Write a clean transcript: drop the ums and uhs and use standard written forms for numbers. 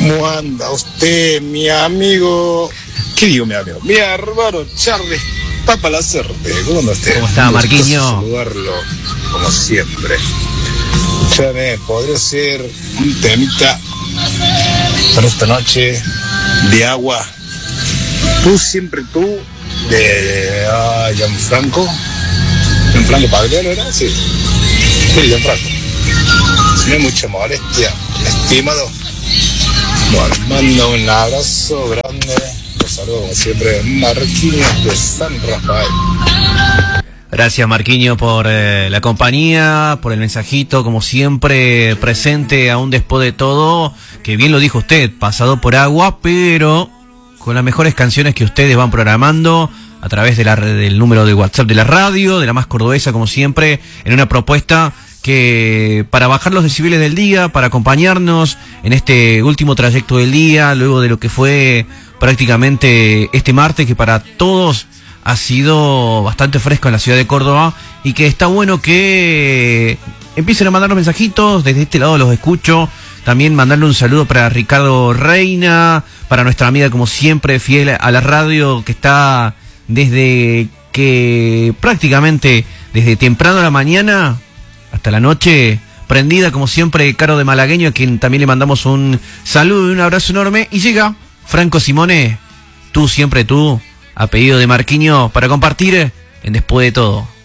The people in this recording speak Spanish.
¿Cómo anda usted, mi amigo? ¿Qué digo, mi amigo? Mi hermano Charles Papa Lacerte. ¿Cómo anda usted? ¿Cómo está, Marquiño? Saludarlo, como siempre. Escúchame, podría ser un temita para esta noche de agua. Tú, siempre tú, de Gianfranco. Gianfranco Pagliaro, ¿era? Sí, Gianfranco. Si no hay mucha molestia, estimado. Bueno, mando un abrazo grande. Los saludo como siempre, Marquiños de San Rafael. Gracias, Marquiño, por la compañía, por el mensajito, como siempre, presente aún después de todo, que bien lo dijo usted, pasado por agua, pero con las mejores canciones que ustedes van programando a través de del número de WhatsApp de la radio, de la más cordobesa, como siempre, en una propuesta que para bajar los decibeles del día, para acompañarnos en este último trayecto del día, luego de lo que fue prácticamente este martes, que para todos ha sido bastante fresco en la ciudad de Córdoba, y que está bueno que empiecen a mandarnos mensajitos, desde este lado los escucho. También mandarle un saludo para Ricardo Reina, para nuestra amiga como siempre, fiel a la radio, que está desde que prácticamente desde temprano a la mañana hasta la noche, prendida como siempre, Caro de Malagueño, a quien también le mandamos un saludo y un abrazo enorme. Y llega Franco Simone, tú siempre tú, a pedido de Marquiño, para compartir en Después de Todo.